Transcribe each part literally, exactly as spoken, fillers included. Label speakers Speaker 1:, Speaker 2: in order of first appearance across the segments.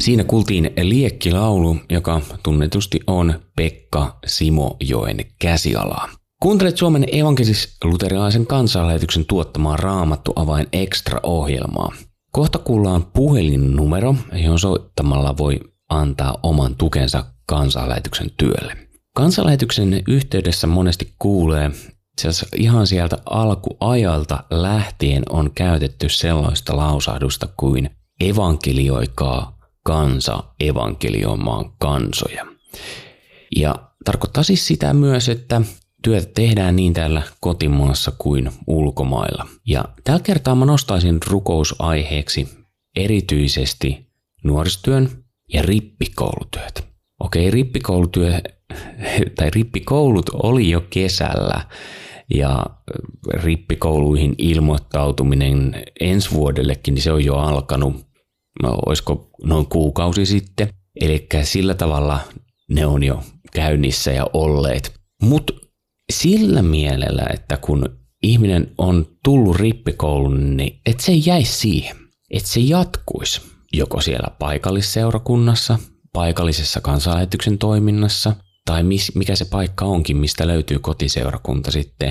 Speaker 1: Siinä kuultiin liekkilaulu, joka tunnetusti on Pekka Simojoen käsialaa. Kuuntelet Suomen evankelis-luterilaisen kansanlähetyksen tuottamaa Raamattu avain Extra-ohjelmaa. Kohta kuullaan puhelinnumero, johon soittamalla voi antaa oman tukensa kansanlähetyksen työlle. Kansanlähetyksen yhteydessä monesti kuulee, itse asiassa ihan sieltä alkuajalta lähtien on käytetty sellaista lausahdusta kuin evankelioikaa kansa evankelioimaan kansoja. Ja tarkoittaa siis sitä myös, että työtä tehdään niin täällä kotimaassa kuin ulkomailla. Ja tällä kertaa mä nostaisin rukousaiheeksi erityisesti nuorisotyön ja rippikoulutyöt. Okei, rippikoulutyö tai rippikoulut oli jo kesällä ja rippikouluihin ilmoittautuminen ensi vuodellekin, niin se on jo alkanut, olisiko noin kuukausi sitten. Eli sillä tavalla ne on jo käynnissä ja olleet. Mutta sillä mielellä, että kun ihminen on tullut rippikouluun, niin et se jäisi siihen. Että se jatkuisi joko siellä paikallisseurakunnassa, paikallisessa kansanlähetyksen toiminnassa, tai mis, mikä se paikka onkin, mistä löytyy kotiseurakunta sitten.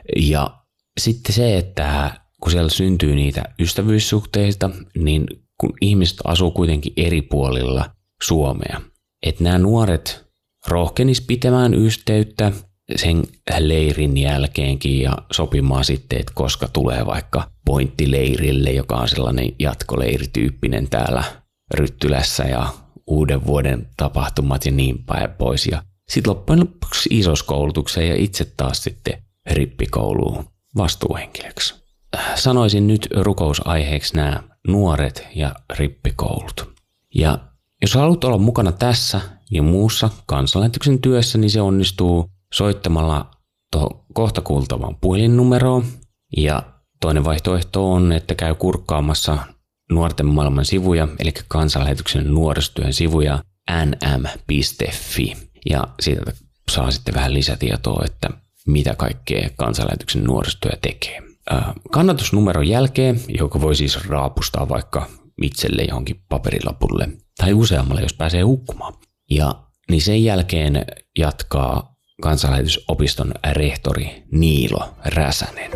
Speaker 1: Ja sitten se, että kun siellä syntyy niitä ystävyyssuhteita, niin kun ihmiset asuu kuitenkin eri puolilla Suomea, että nämä nuoret rohkenis pitämään yhteyttä sen leirin jälkeenkin ja sopimaan sitten, että koska tulee vaikka pointtileirille, joka on sellainen jatkoleirityyppinen täällä Ryttylässä ja uuden vuoden tapahtumat ja niin päin pois. Ja sitten loppujen lopuksi isoskoulutukseen ja itse taas sitten rippikouluun vastuuhenkilöksi. Sanoisin nyt rukousaiheeksi nämä nuoret ja rippikoulut. Ja jos haluat olla mukana tässä ja muussa kansanlähetyksen työssä, niin se onnistuu soittamalla tuohon kohta kuultavaan puhelinnumeroon. Ja toinen vaihtoehto on, että käy kurkkaamassa Nuorten maailman sivuja, eli kansanlähetyksen nuorisotyön sivuja n m piste f i. Ja siitä saa sitten vähän lisätietoa, että mitä kaikkea kansanlähetyksen nuorisotyö tekee. Kannatusnumeron jälkeen, joka voi siis raapustaa vaikka itselle johonkin paperilapulle tai useammalle, jos pääsee hukkumaan. Ja niin sen jälkeen jatkaa kansanlähetysopiston rehtori Niilo Räsänen.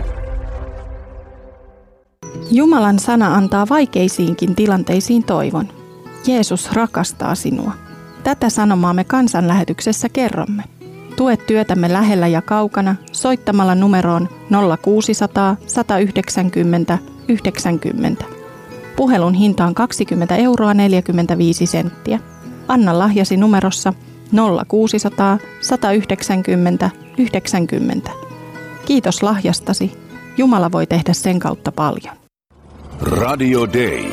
Speaker 2: Jumalan sana antaa vaikeisiinkin tilanteisiin toivon. Jeesus rakastaa sinua. Tätä sanomaa me kansanlähetyksessä kerromme. Tue työtämme lähellä ja kaukana soittamalla numeroon nolla kuusisataa, sata yhdeksänkymmentä, yhdeksänkymmentä. Puhelun hinta on kaksikymmentä euroa neljäkymmentäviisi senttiä. Anna lahjasi numerossa nolla kuusisataa, sata yhdeksänkymmentä, yhdeksänkymmentä. Kiitos lahjastasi. Jumala voi tehdä sen kautta paljon.
Speaker 3: Radio Day.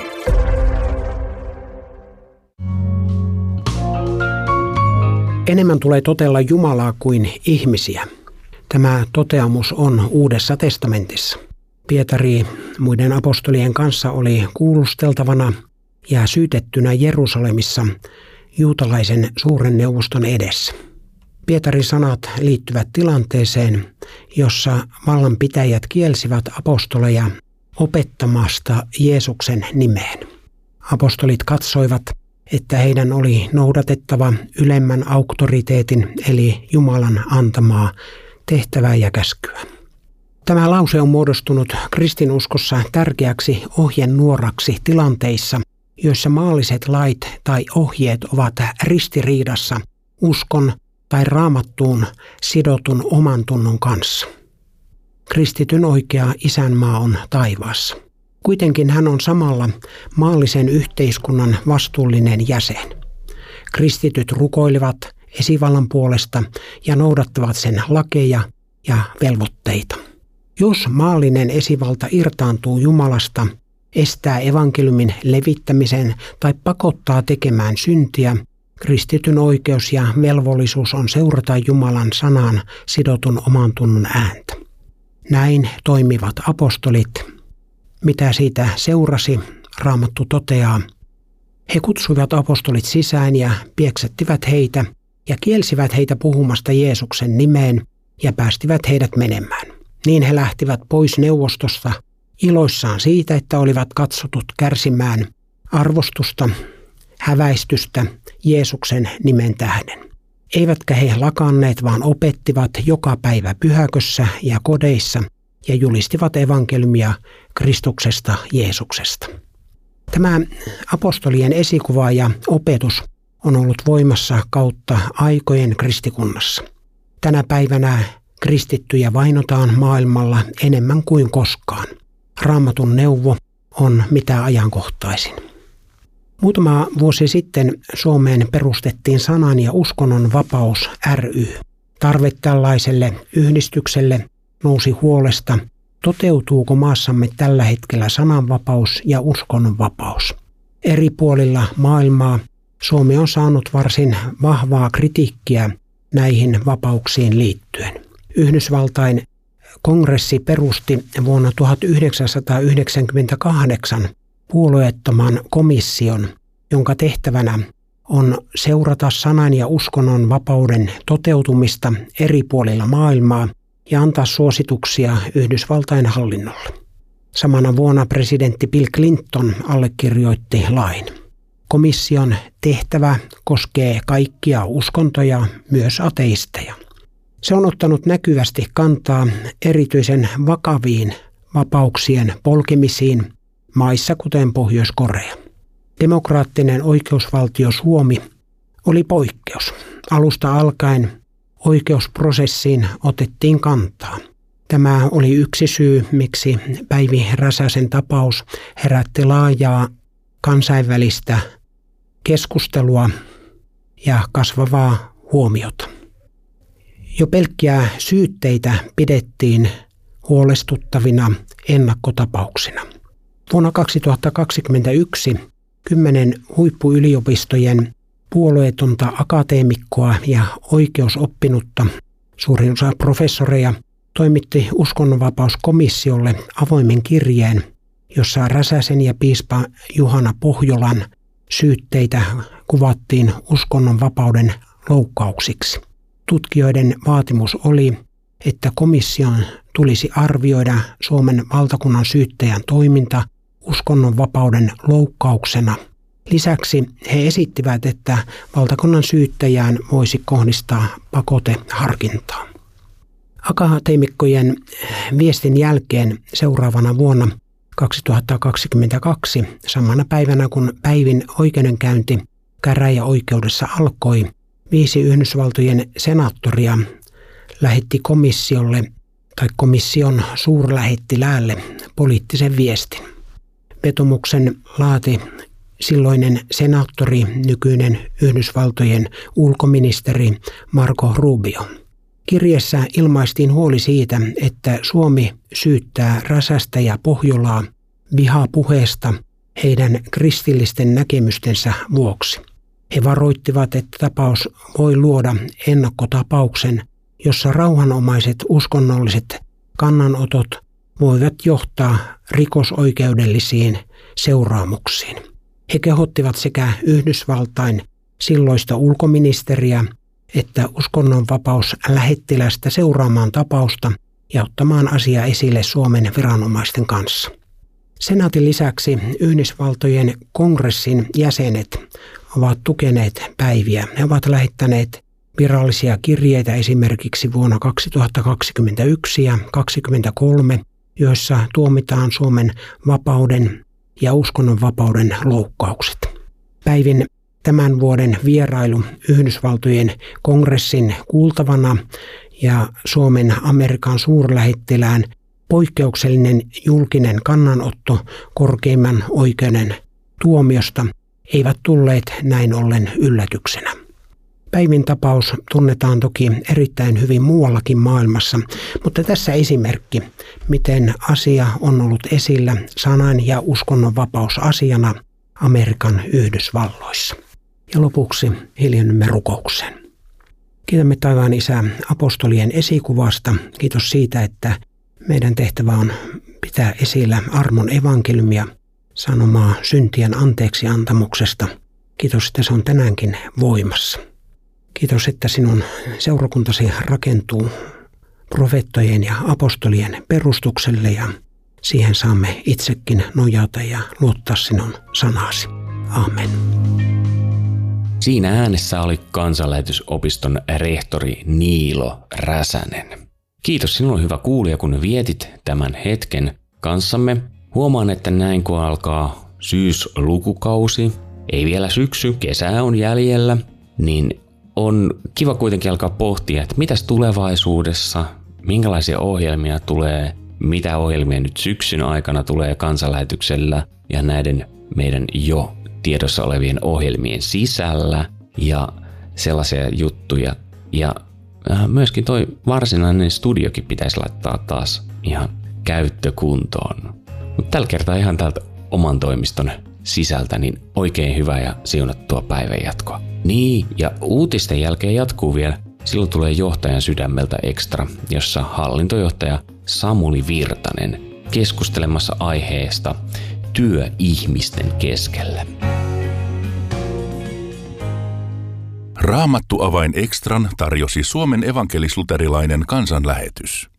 Speaker 4: Enemmän tulee totella Jumalaa kuin ihmisiä. Tämä toteamus on Uudessa testamentissa. Pietari muiden apostolien kanssa oli kuulusteltavana ja syytettynä Jerusalemissa juutalaisen suuren neuvoston edessä. Pietarin sanat liittyvät tilanteeseen, jossa vallanpitäjät kielsivät apostoleja opettamasta Jeesuksen nimeen. Apostolit katsoivat, että heidän oli noudatettava ylemmän auktoriteetin eli Jumalan antamaa tehtävää ja käskyä. Tämä lause on muodostunut kristinuskossa tärkeäksi ohjenuoraksi tilanteissa, joissa maalliset lait tai ohjeet ovat ristiriidassa uskon tai raamattuun sidotun oman tunnon kanssa. Kristityn oikea isänmaa on taivaassa. Kuitenkin hän on samalla maallisen yhteiskunnan vastuullinen jäsen. Kristityt rukoilivat esivallan puolesta ja noudattavat sen lakeja ja velvoitteita. Jos maallinen esivalta irtaantuu Jumalasta, estää evankeliumin levittämisen tai pakottaa tekemään syntiä, kristityn oikeus ja velvollisuus on seurata Jumalan sanaan sidotun oman tunnon ääntä. Näin toimivat apostolit. Mitä siitä seurasi, Raamattu toteaa. He kutsuivat apostolit sisään ja pieksettivät heitä ja kielsivät heitä puhumasta Jeesuksen nimeen ja päästivät heidät menemään. Niin he lähtivät pois neuvostosta iloissaan siitä, että olivat katsotut kärsimään arvostusta häväistystä Jeesuksen nimen tähden. Eivätkä he lakanneet, vaan opettivat joka päivä pyhäkössä ja kodeissa ja julistivat evankeliumia Kristuksesta Jeesuksesta. Tämä apostolien esikuva ja opetus on ollut voimassa kautta aikojen kristikunnassa. Tänä päivänä kristittyjä vainotaan maailmalla enemmän kuin koskaan. Raamatun neuvo on mitä ajankohtaisin. Muutama vuosi sitten Suomeen perustettiin Sanan ja uskonnon vapaus ry. Tarve tällaiselle yhdistykselle nousi huolesta, toteutuuko maassamme tällä hetkellä sananvapaus ja uskonnonvapaus. Eri puolilla maailmaa Suomi on saanut varsin vahvaa kritiikkiä näihin vapauksiin liittyen. Yhdysvaltain kongressi perusti vuonna tuhatyhdeksänsataayhdeksänkymmentäkahdeksan puolueettoman komission, jonka tehtävänä on seurata sanan ja uskonnon vapauden toteutumista eri puolilla maailmaa ja antaa suosituksia Yhdysvaltain hallinnolle. Samana vuonna presidentti Bill Clinton allekirjoitti lain. Komission tehtävä koskee kaikkia uskontoja, myös ateisteja. Se on ottanut näkyvästi kantaa erityisen vakaviin vapauksien polkemisiin maissa kuten Pohjois-Korea. Demokraattinen oikeusvaltio Suomi oli poikkeus. Alusta alkaen oikeusprosessiin otettiin kantaa. Tämä oli yksi syy, miksi Päivi Räsäsen tapaus herätti laajaa kansainvälistä keskustelua ja kasvavaa huomiota. Jo pelkkiä syytteitä pidettiin huolestuttavina ennakkotapauksina. Vuonna kaksituhattakaksikymmentäyksi kymmenen huippuyliopistojen puolueetonta akateemikkoa ja oikeusoppinutta, suurin osa professoreja, toimitti uskonnonvapauskomissiolle avoimen kirjeen, jossa Räsäsen ja piispa Juhana Pohjolan syytteitä kuvattiin uskonnonvapauden loukkauksiksi. Tutkijoiden vaatimus oli, että komission tulisi arvioida Suomen valtakunnan syyttäjän toiminta uskonnonvapauden loukkauksena. Lisäksi he esittivät, että valtakunnan syyttäjään voisi kohdistaa pakoteharkintaa. Akateemikkojen viestin jälkeen seuraavana vuonna kaksituhattakaksikymmentäkaksi, samana päivänä kun Päivin oikeudenkäynti käräjäoikeudessa alkoi, viisi Yhdysvaltojen senaattoria lähetti komissiolle tai komission suurlähettiläälle poliittisen viestin. Vetomuksen laati silloinen senaattori, nykyinen Yhdysvaltojen ulkoministeri Marco Rubio. Kirjeessä ilmaistiin huoli siitä, että Suomi syyttää Räsästä ja Pohjolaa vihapuheesta heidän kristillisten näkemystensä vuoksi. He varoittivat, että tapaus voi luoda ennakkotapauksen, jossa rauhanomaiset uskonnolliset kannanotot voivat johtaa rikosoikeudellisiin seuraamuksiin. He kehottivat sekä Yhdysvaltain silloista ulkoministeriä että uskonnonvapauslähettilästä seuraamaan tapausta ja ottamaan asiaa esille Suomen viranomaisten kanssa. Senaatin lisäksi Yhdysvaltojen kongressin jäsenet ovat tukeneet Päiviä. He ovat lähettäneet virallisia kirjeitä esimerkiksi vuonna kaksituhattakaksikymmentäyksi ja kaksituhattakaksikymmentäkolme, joissa tuomitaan Suomen vapauden ja uskonnonvapauden loukkaukset. Päivin tämän vuoden vierailu Yhdysvaltojen kongressin kuultavana ja Suomen Amerikan suurlähettilään poikkeuksellinen julkinen kannanotto korkeimman oikeuden tuomiosta eivät tulleet näin ollen yllätyksenä. Päivin tapaus tunnetaan toki erittäin hyvin muuallakin maailmassa, mutta tässä esimerkki, miten asia on ollut esillä sanan- ja uskonnonvapausasiana Amerikan Yhdysvalloissa. Ja lopuksi hiljennymme rukoukseen. Kiitämme taivaan Isä apostolien esikuvasta. Kiitos siitä, että meidän tehtävä on pitää esillä armon evankeliumia, sanomaa syntien anteeksiantamuksesta. Kiitos, että se on tänäänkin voimassa. Kiitos, että sinun seurakuntasi rakentuu profeettojen ja apostolien perustukselle ja siihen saamme itsekin nojata ja luottaa sinun sanasi. Amen.
Speaker 1: Siinä äänessä oli Kansanlähetysopiston rehtori Niilo Räsänen. Kiitos sinulle hyvä kuulija, kun vietit tämän hetken kanssamme. Huomaan, että näin kun alkaa syyslukukausi, ei vielä syksy, kesää on jäljellä, niin on kiva kuitenkin alkaa pohtia, että mitäs tulevaisuudessa, minkälaisia ohjelmia tulee, mitä ohjelmia nyt syksyn aikana tulee Kansanlähetyksellä ja näiden meidän jo tiedossa olevien ohjelmien sisällä ja sellaisia juttuja. Ja myöskin toi varsinainen studiokin pitäisi laittaa taas ihan käyttökuntoon. Mutta tällä kertaa ihan täältä oman toimiston sisältä, niin oikein hyvää ja siunattua päivän jatkoa. Niin, ja uutisten jälkeen jatkuu vielä. Silloin tulee johtajan sydämeltä ekstra, jossa hallintojohtaja Samuli Virtanen keskustelemassa aiheesta työ ihmisten keskellä.
Speaker 3: Raamattu avain ekstran tarjosi Suomen evankelis-luterilainen kansanlähetys.